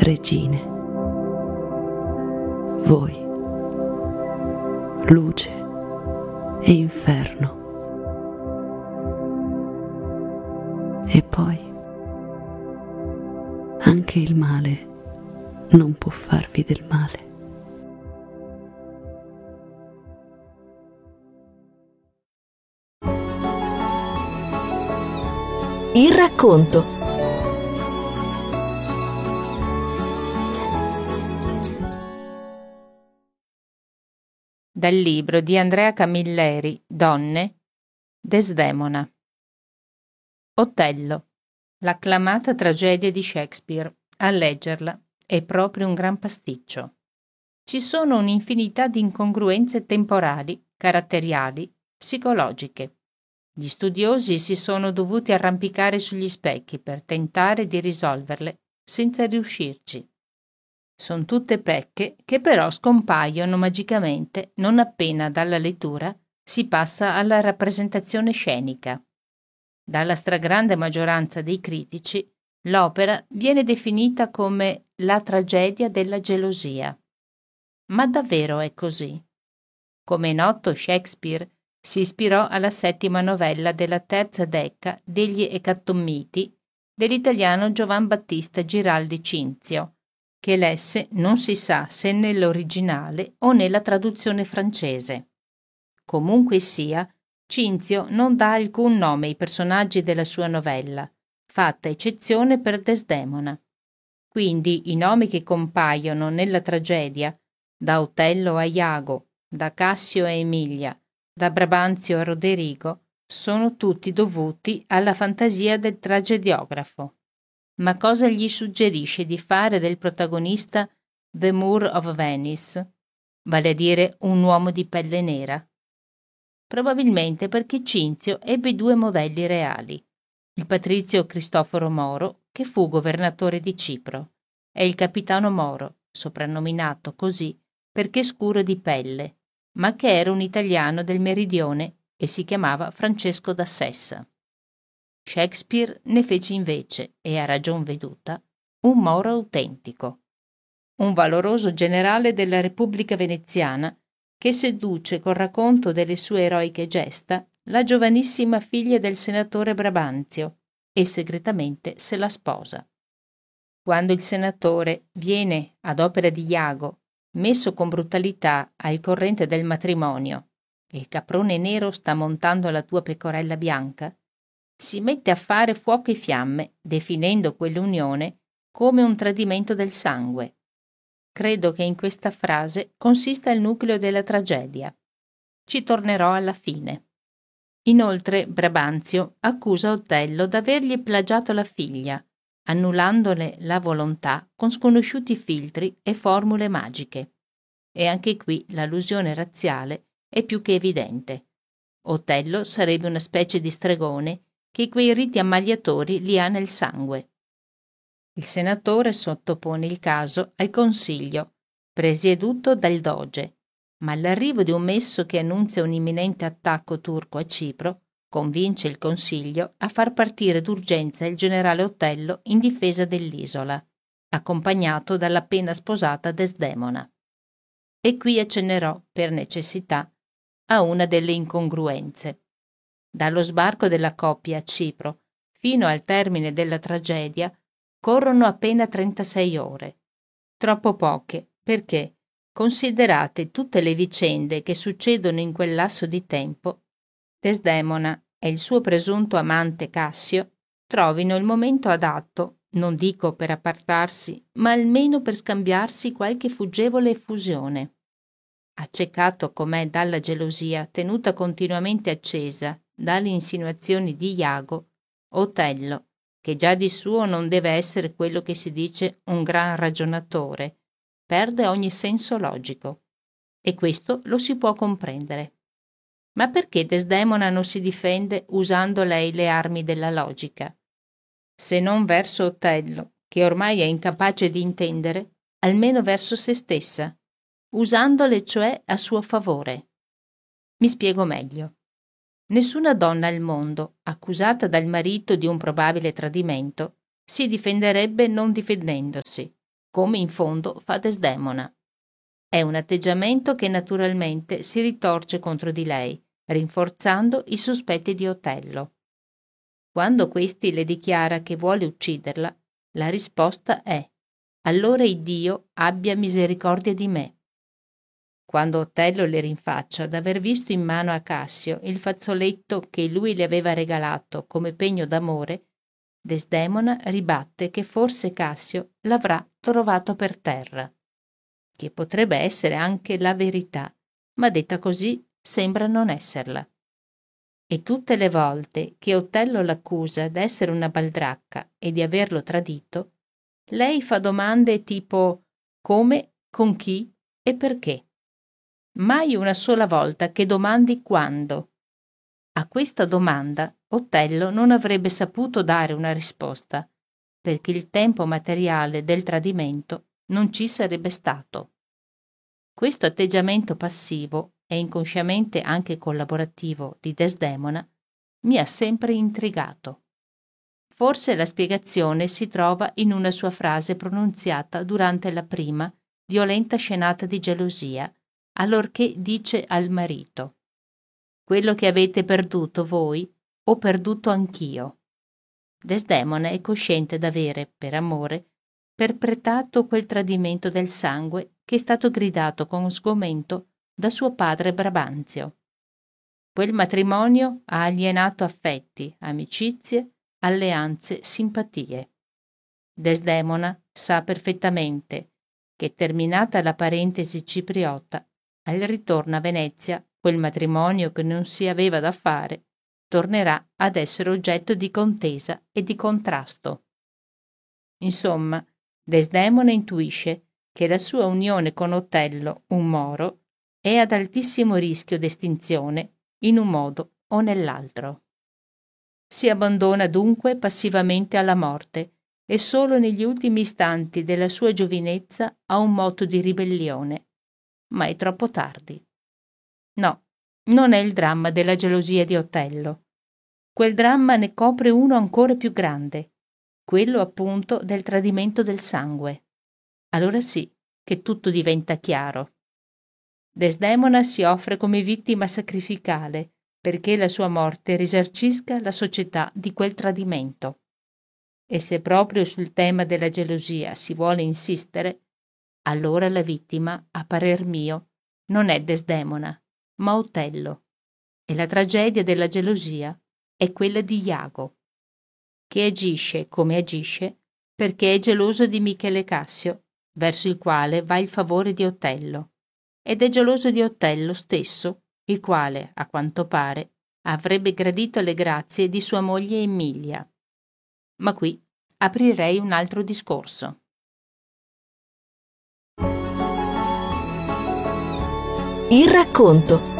regine, voi, luce e inferno. E poi anche il male non può farvi del male. Il racconto. Dal libro di Andrea Camilleri, Donne, Desdemona. Otello, l'acclamata tragedia di Shakespeare. A leggerla è proprio un gran pasticcio. Ci sono un'infinità di incongruenze temporali, caratteriali, psicologiche. Gli studiosi si sono dovuti arrampicare sugli specchi per tentare di risolverle senza riuscirci. Son tutte pecche che però scompaiono magicamente non appena dalla lettura si passa alla rappresentazione scenica. Dalla stragrande maggioranza dei critici, l'opera viene definita come la tragedia della gelosia. Ma davvero è così? Come è noto, Shakespeare si ispirò alla settima novella della terza decca degli Ecatomiti dell'italiano Giovan Battista Giraldi Cinzio, che lesse non si sa se nell'originale o nella traduzione francese. Comunque sia, Cinzio non dà alcun nome ai personaggi della sua novella, fatta eccezione per Desdemona. Quindi i nomi che compaiono nella tragedia, da Otello a Iago, da Cassio a Emilia, da Brabantio a Roderigo, sono tutti dovuti alla fantasia del tragediografo. Ma cosa gli suggerisce di fare del protagonista The Moor of Venice, vale a dire un uomo di pelle nera? Probabilmente perché Cinzio ebbe due modelli reali, il patrizio Cristoforo Moro, che fu governatore di Cipro, e il capitano Moro, soprannominato così perché scuro di pelle, ma che era un italiano del meridione e si chiamava Francesco da Sessa. Shakespeare ne fece invece, e a ragion veduta, un Moro autentico, un valoroso generale della Repubblica veneziana che seduce col racconto delle sue eroiche gesta la giovanissima figlia del senatore Brabantio e segretamente se la sposa. Quando il senatore viene, ad opera di Iago, messo con brutalità al corrente del matrimonio, e il caprone nero sta montando la tua pecorella bianca, si mette a fare fuoco e fiamme, definendo quell'unione come un tradimento del sangue. Credo che in questa frase consista il nucleo della tragedia. Ci tornerò alla fine. Inoltre Brabantio accusa Otello d'avergli plagiato la figlia, annullandole la volontà con sconosciuti filtri e formule magiche. E anche qui l'allusione razziale è più che evidente. Otello sarebbe una specie di stregone che quei riti ammaliatori li ha nel sangue. Il senatore sottopone il caso al consiglio, presieduto dal doge, ma l'arrivo di un messo che annunzia un imminente attacco turco a Cipro convince il consiglio a far partire d'urgenza il generale Otello in difesa dell'isola, accompagnato dall'appena sposata Desdemona. E qui accennerò, per necessità, a una delle incongruenze. Dallo sbarco della coppia a Cipro fino al termine della tragedia corrono appena 36 ore. Troppo poche, perché, considerate tutte le vicende che succedono in quel lasso di tempo, Desdemona e il suo presunto amante Cassio trovino il momento adatto, non dico per appartarsi, ma almeno per scambiarsi qualche fuggevole effusione. Accecato com'è dalla gelosia tenuta continuamente accesa dalle insinuazioni di Iago, Otello, che già di suo non deve essere quello che si dice un gran ragionatore, perde ogni senso logico. E questo lo si può comprendere. Ma perché Desdemona non si difende usando lei le armi della logica? Se non verso Otello, che ormai è incapace di intendere, almeno verso se stessa, usandole cioè a suo favore. Mi spiego meglio. Nessuna donna al mondo, accusata dal marito di un probabile tradimento, si difenderebbe non difendendosi, come in fondo fa Desdemona. È un atteggiamento che naturalmente si ritorce contro di lei, rinforzando i sospetti di Otello. Quando questi le dichiara che vuole ucciderla, la risposta è: allora Iddio abbia misericordia di me. Quando Otello le rinfaccia d'aver visto in mano a Cassio il fazzoletto che lui le aveva regalato come pegno d'amore, Desdemona ribatte che forse Cassio l'avrà trovato per terra, che potrebbe essere anche la verità, ma detta così sembra non esserla. E tutte le volte che Otello l'accusa d'essere una baldracca e di averlo tradito, lei fa domande tipo come, con chi e perché. Mai una sola volta che domandi quando. A questa domanda Otello non avrebbe saputo dare una risposta, perché il tempo materiale del tradimento non ci sarebbe stato. Questo atteggiamento passivo e inconsciamente anche collaborativo di Desdemona mi ha sempre intrigato. Forse la spiegazione si trova in una sua frase pronunziata durante la prima, violenta scenata di gelosia, allorché dice al marito: «Quello che avete perduto voi, ho perduto anch'io». Desdemona è cosciente d'avere, per amore, perpetrato quel tradimento del sangue che è stato gridato con sgomento da suo padre Brabantio. Quel matrimonio ha alienato affetti, amicizie, alleanze, simpatie. Desdemona sa perfettamente che, terminata la parentesi cipriota, al ritorno a Venezia, quel matrimonio che non si aveva da fare tornerà ad essere oggetto di contesa e di contrasto. Insomma, Desdemona intuisce che la sua unione con Otello, un Moro, è ad altissimo rischio d'estinzione in un modo o nell'altro. Si abbandona dunque passivamente alla morte e solo negli ultimi istanti della sua giovinezza ha un moto di ribellione, ma è troppo tardi. No, non è il dramma della gelosia di Otello. Quel dramma ne copre uno ancora più grande, quello appunto del tradimento del sangue. Allora sì che tutto diventa chiaro. Desdemona si offre come vittima sacrificale perché la sua morte risarcisca la società di quel tradimento. E se proprio sul tema della gelosia si vuole insistere, allora la vittima, a parer mio, non è Desdemona, ma Otello. E la tragedia della gelosia è quella di Iago, che agisce come agisce perché è geloso di Michele Cassio, verso il quale va il favore di Otello, ed è geloso di Otello stesso, il quale, a quanto pare, avrebbe gradito le grazie di sua moglie Emilia. Ma qui aprirei un altro discorso. Il racconto.